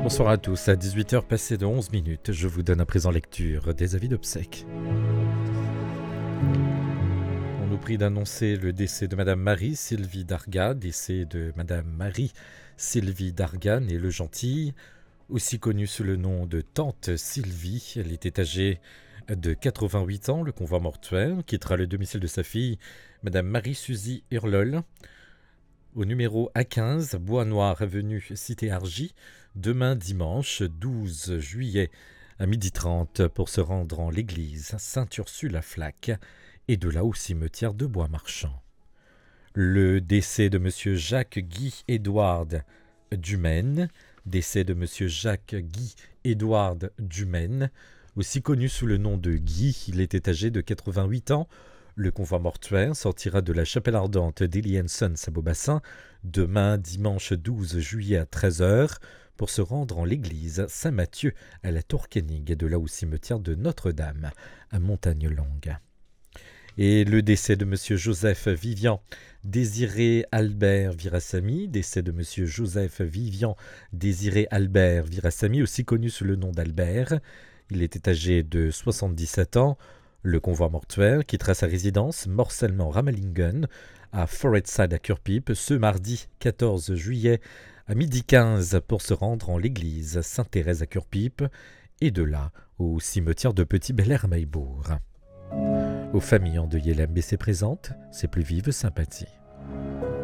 Bonsoir à tous, à 18h passées de 11 minutes, je vous donne à présent lecture des avis d'obsèques. On nous prie d'annoncer le décès de Madame Marie-Sylvie Darga, décès de Madame Marie-Sylvie Darga, née Le Gentil, aussi connue sous le nom de Tante Sylvie. Elle était âgée de 88 ans, le convoi mortuaire quittera le domicile de sa fille, Madame Marie-Suzy Hurlol, au numéro A15, Bois Noir, avenue Cité Argy, demain dimanche 12 juillet à 12h30 pour se rendre en l'église Sainte-Ursule-à-Flac et de là au cimetière de Bois-Marchand. Le décès de M. Jacques-Guy-Édouard Dumaine, décès de M. Jacques-Guy-Édouard Dumaine, aussi connu sous le nom de Guy, il était âgé de 88 ans. Le convoi mortuaire sortira de la chapelle ardente d'Eli Sons à Beaubassin demain dimanche 12 juillet à 13h pour se rendre en l'église Saint-Mathieu à la Tour-Kenning et de là au cimetière de Notre-Dame à Montagne-Longue. Et le décès de M. Joseph Vivian Désiré Albert Virassamy, décès de M. Joseph Vivian Désiré Albert Virassamy, aussi connu sous le nom d'Albert. Il était âgé de 77 ans. Le convoi mortuaire quittera sa résidence Morcellement-Ramalingen à Forestside à Curepipe ce mardi 14 juillet à 12h15 pour se rendre en l'église Sainte-Thérèse à Curepipe et de là au cimetière de Petit-Bel-Air à Maillebourg. Aux familles endeuillées, la MBC présente ses plus vives sympathies.